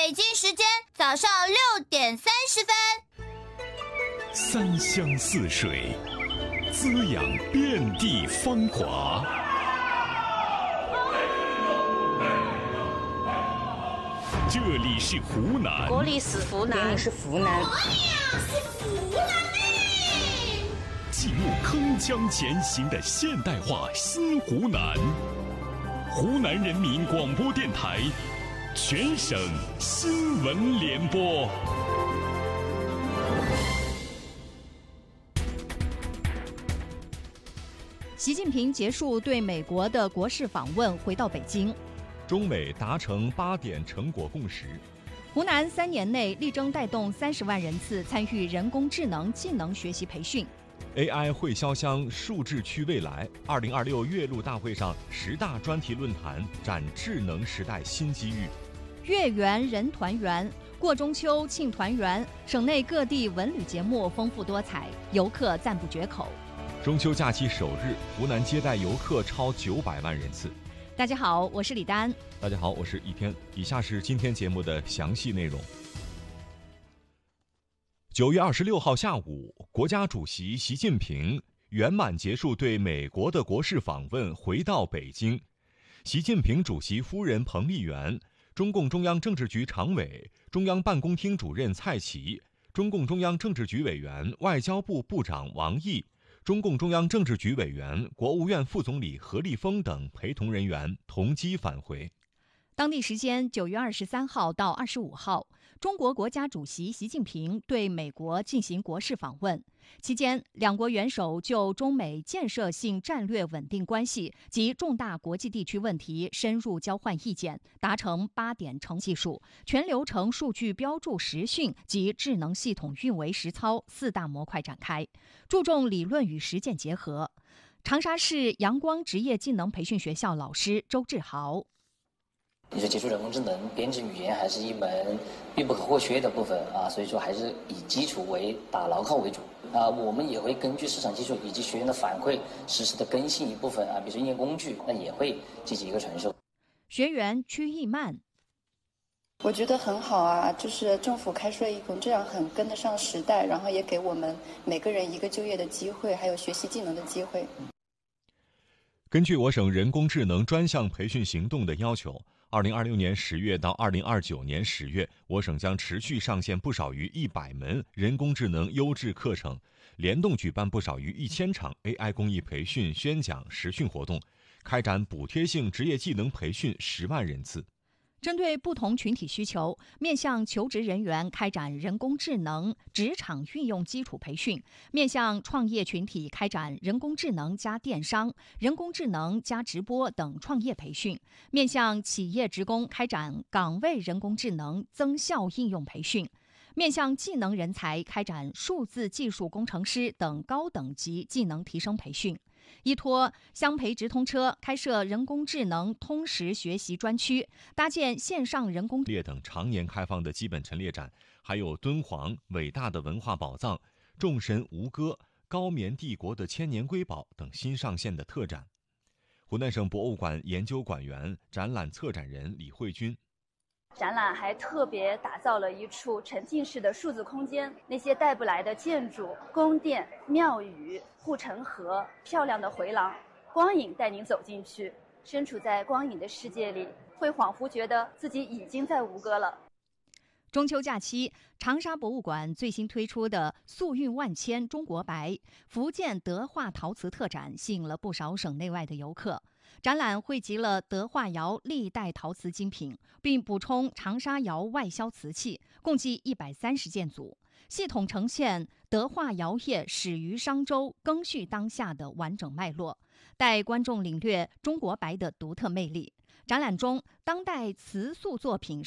北京时间早上6:30。 三湘四水，滋养遍地芳华。这里是湖南， 国里是湖南， 是湖南， 记录铿锵前行的现代化新湖南。湖南人民广播电台全省新闻联播。 习近平结束对美国的国事访问，回到北京。 中美达成8点成果共识。 湖南3年内力争带动30万人次参与人工智能技能学习培训。 AI 会潇湘数智区未来2026岳麓大会上10大专题论坛展智能时代新机遇。 月圆人团圆，过中秋庆团圆，省内各地文旅节目丰富多彩，游客赞不绝口。 中秋假期首日，湖南接待游客超900万人次。 大家好，我是李丹。 大家好，我是一天。以下是今天节目的详细内容。9月26号下午，国家主席习近平圆满结束对美国的国事访问，回到北京。习近平主席夫人彭丽媛、中共中央政治局常委、中央办公厅主任蔡奇、中共中央政治局委员、外交部部长王毅、中共中央政治局委员、国务院副总理何立峰等陪同人员同机返回。 当地时间9月23号到25号，中国国家主席习近平对美国进行国事访问。期间，两国元首就中美建设性战略稳定关系及重大国际地区问题深入交换意见，达成8点成技术、全流程数据标注实训及智能系统运维实操4大模块展开，注重理论与实践结合。长沙市阳光职业技能培训学校老师周志豪。 你说接触人工智能，编程语言还是一门必不可或缺的部分啊，所以说还是以基础为打牢靠为主啊。我们也会根据市场基础以及学员的反馈，实时的更新一部分啊，比如说应用工具，那也会进行一个传授。 学员曲艺曼， 我觉得很好啊，就是政府开出了一种这样很跟得上时代，然后也给我们每个人一个就业的机会，还有学习技能的机会。 根据我省人工智能专项培训行动的要求，2026年10月到2029年10月，我省将持续上线不少于100门人工智能优质课程，联动举办不少于1000场 AI 公益培训、宣讲、实训活动，开展补贴性职业技能培训10万人次。 针对不同群体需求，面向求职人员开展人工智能职场运用基础培训；面向创业群体开展人工智能加电商、人工智能加直播等创业培训；面向企业职工开展岗位人工智能增效应用培训；面向技能人才开展数字技术工程师等高等级技能提升培训。依托湘培直通车开设人工智能通识学习专区，搭建线上人工列等常年开放的基本陈列展，还有敦煌伟大的文化宝藏、众神吴歌、高棉帝国的千年瑰宝等新上线的特展。湖南省博物馆研究馆员、展览策展人李慧君。 展览还特别打造了一处沉浸式的数字空间，那些带不来的建筑、宫殿、庙宇、护城河、漂亮的回廊，光影带您走进去，身处在光影的世界里，会恍惚觉得自己已经在吴哥了。 中秋假期，长沙博物馆最新推出的素韵万千中国白福建德化陶瓷特展吸引了不少省内外的游客。展览汇集了德化窑历代陶瓷精品，并补充长沙窑外销瓷器，共计130件组，系统呈现德化窑业始于商周、更续当下的完整脉络，带观众领略中国白的独特魅力。展览中，当代瓷塑作品